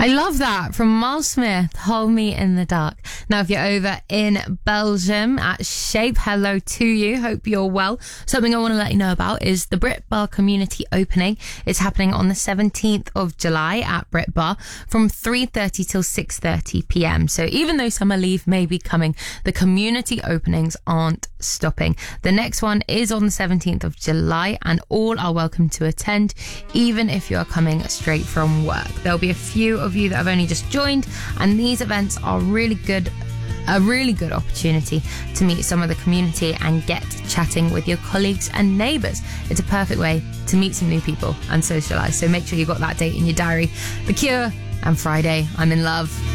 I love that from Miles Smith, Hold Me in the Dark. Now, if you're over in Belgium at Shape, hello to you. Hope you're well. Something I want to let you know about is the Brit Bar community opening. It's happening on the 17th of July at Brit Bar from 3:30 till 6:30 p.m. So even though summer leave may be coming, the community openings aren't stopping. The next one is on the 17th of July and all are welcome to attend, even if you are coming straight from work. There'll be a few of you that have only just joined, and these events are a really good opportunity to meet some of the community and get chatting with your colleagues and neighbours. It's a perfect way to meet some new people and socialise. So make sure you've got that date in your diary. The Cure and Friday, I'm in Love.